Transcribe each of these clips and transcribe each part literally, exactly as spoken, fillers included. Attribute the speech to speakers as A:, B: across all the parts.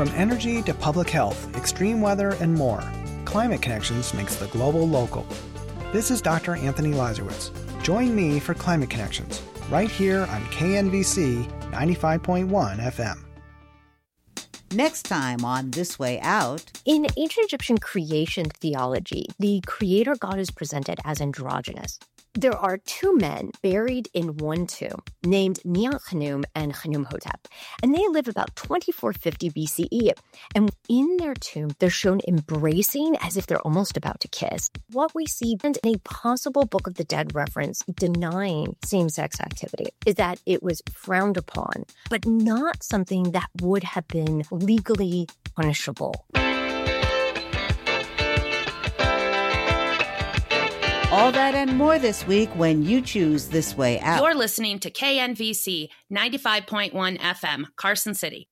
A: From energy to public health, extreme weather, and more, Climate Connections makes the global local. This is Doctor Anthony Lazarowitz. Join me for Climate Connections, right here on K N V C ninety-five point one F M.
B: Next time on This Way Out.
C: In ancient Egyptian creation theology, the creator god is presented as androgynous. There are two men buried in one tomb named Neanchkhnum and Khnumhotep, and they live about twenty-four fifty B C E. And in their tomb, they're shown embracing as if they're almost about to kiss. What we see in a possible Book of the Dead reference denying same-sex activity is that it was frowned upon, but not something that would have been legally punishable.
B: All that and more this week when you choose This Way Out.
D: You're listening to K N V C ninety-five point one F M, Carson City.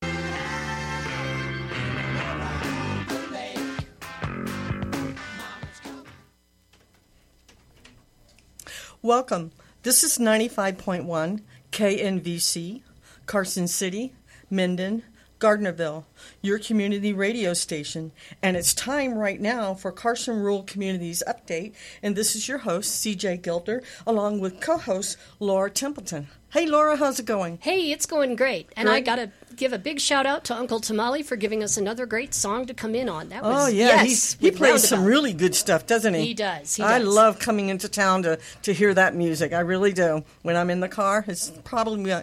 E: Welcome. This is ninety-five point one K N V C, Carson City, Minden, Gardnerville, your community radio station. And it's time right now for Carson Rural Communities Update. And this is your host, C J Gilder, along with co-host Laura Templeton. Hey, Laura, how's it going?
F: Hey, it's going great. And
E: Great.
F: I got to give a big shout out to Uncle Tamale for giving us another great song to come in on. That was,
E: oh, yeah.
F: yes,
E: he he
F: with
E: plays some
F: Roundabout.
E: really good stuff, doesn't he?
F: He does. He
E: I
F: does.
E: love coming into town to, to hear that music. I really do. When I'm in the car, it's probably